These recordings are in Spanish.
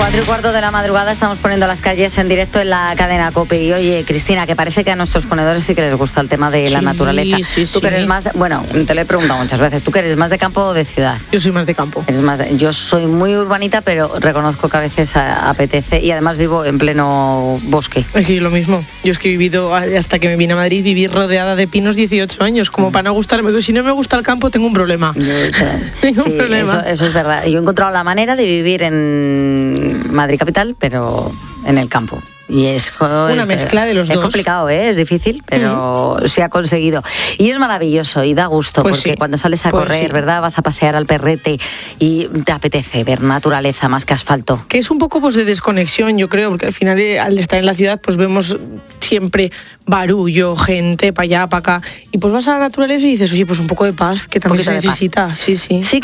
4:15 de la madrugada estamos poniendo las calles en directo en la cadena COPE. Y oye, Cristina, que parece que a nuestros ponedores sí que les gusta el tema de la naturaleza. Tú que eres más, bueno, te lo he preguntado muchas veces, ¿tú que eres más de campo o de ciudad? Yo soy más de campo. Yo soy muy urbanita, pero reconozco que a veces apetece, y además vivo en pleno bosque. Es que yo lo mismo. Yo es que he vivido, hasta que me vine a Madrid, viví rodeada de pinos 18 años, como para no gustarme. Si no me gusta el campo, tengo un problema. Tengo un problema. Eso es verdad. Yo he encontrado la manera de vivir en Madrid capital, pero en el campo. Y es una mezcla de los dos. Es complicado, es difícil, pero se ha conseguido. Y es maravilloso y da gusto, pues porque cuando sales a correr, ¿verdad? Vas a pasear al perrete y te apetece ver naturaleza más que asfalto. Que es un poco pues de desconexión, yo creo, porque al final al estar en la ciudad pues vemos siempre barullo, gente para allá, para acá, y pues vas a la naturaleza y dices, oye, pues un poco de paz, que también se necesita. Sí. Sí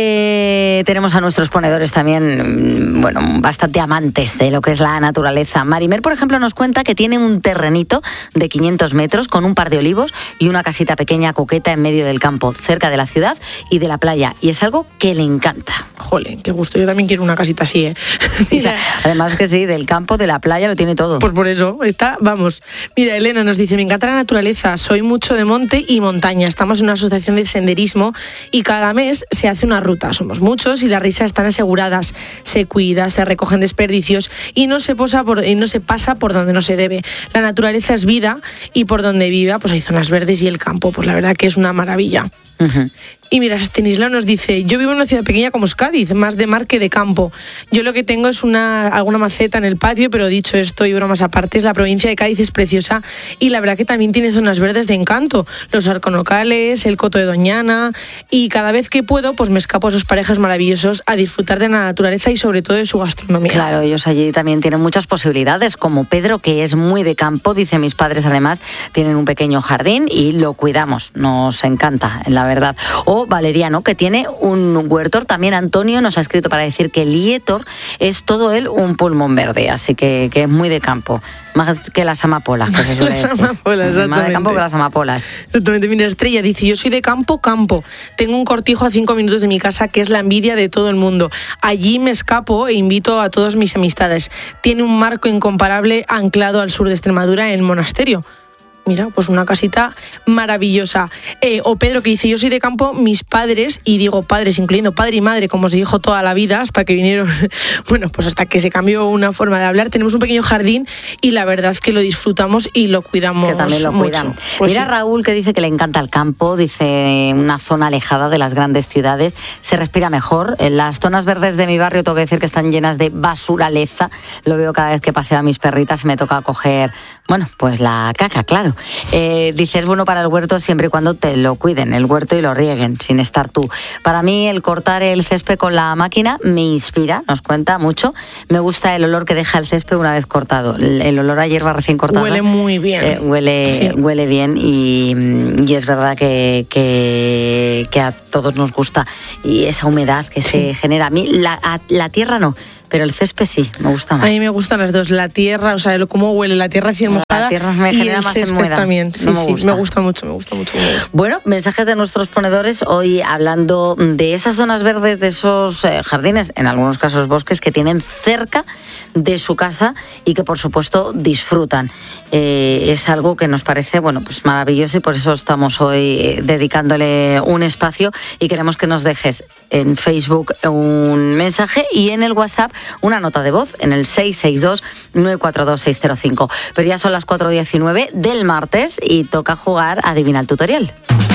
que tenemos a nuestros ponedores también, bueno, bastante amantes de lo que es la naturaleza. Marimer, por ejemplo, nos cuenta que tiene un terrenito de 500 metros con un par de olivos y una casita pequeña coqueta en medio del campo, cerca de la ciudad y de la playa, y es algo que le encanta. Jolín, qué gusto, yo también quiero una casita así, ¿eh? Además que sí, del campo, de la playa, lo tiene todo. Pues por eso, vamos. Mira, Elena nos dice, me encanta la naturaleza, soy mucho de monte y montaña, estamos en una asociación de senderismo y cada mes se hace una ruta, somos muchos y las risas están aseguradas, se cuida, se recogen desperdicios y no se pasa por donde no se debe. La naturaleza es vida y por donde viva pues hay zonas verdes y el campo, pues la verdad que es una maravilla. Uh-huh. Y mira, Stanislao nos dice, yo vivo en una ciudad pequeña como es Cádiz, más de mar que de campo. Yo lo que tengo es alguna maceta en el patio, pero dicho esto y bromas aparte, la provincia de Cádiz es preciosa y la verdad que también tiene zonas verdes de encanto. Los arconocales, el Coto de Doñana, y cada vez que puedo pues me escapo a esos parajes maravillosos a disfrutar de la naturaleza y sobre todo de su gastronomía. Claro, ellos allí también tienen muchas posibilidades, como Pedro, que es muy de campo, dice, mis padres además tienen un pequeño jardín y lo cuidamos, nos encanta, la verdad. O Valeriano, que tiene un huertor. También Antonio nos ha escrito para decir que Lietor es todo él un pulmón verde, así que es muy de campo. Más que las amapolas, que se suele decir. Más de campo que las amapolas. Exactamente. Mira, Estrella dice, yo soy de campo. Tengo un cortijo a 5 minutos de mi casa que es la envidia de todo el mundo. Allí me escapo e invito a todas mis amistades. Tiene un marco incomparable anclado al sur de Extremadura en el monasterio. Mira, pues una casita maravillosa. O Pedro, que dice, yo soy de campo, mis padres, y digo padres, incluyendo padre y madre, como se dijo toda la vida, hasta que vinieron, bueno, pues hasta que se cambió una forma de hablar. Tenemos un pequeño jardín y la verdad es que lo disfrutamos y lo cuidamos mucho. Que también lo cuidan. Pues mira, sí. Raúl, que dice que le encanta el campo, dice, una zona alejada de las grandes ciudades, se respira mejor. En las zonas verdes de mi barrio tengo que decir que están llenas de basuraleza. Lo veo cada vez que paseo a mis perritas y me toca coger, bueno, pues la caca, claro. Dice, es bueno para el huerto siempre y cuando te lo cuiden, el huerto, y lo rieguen, sin estar tú. Para mí, el cortar el césped con la máquina me inspira, nos cuenta mucho. Me gusta el olor que deja el césped una vez cortado, el olor a hierba recién cortada. Huele muy bien. Huele bien y es verdad que a todos nos gusta. Y esa humedad que se genera. A mí la tierra no, pero el césped sí, me gusta más. A mí me gustan las dos, la tierra, o sea, cómo huele la tierra recién mojada. La tierra me genera más humedad. También, sí, no me gusta mucho. Bueno, mensajes de nuestros ponedores hoy hablando de esas zonas verdes, de esos jardines, en algunos casos bosques, que tienen cerca de su casa y que por supuesto disfrutan. Es algo que nos parece, bueno, pues maravilloso, y por eso estamos hoy dedicándole un espacio, y queremos que nos dejes en Facebook un mensaje y en el WhatsApp una nota de voz en el 662-942-605. Pero ya son las 4:19 del martes y toca jugar a Adivina el Tutorial.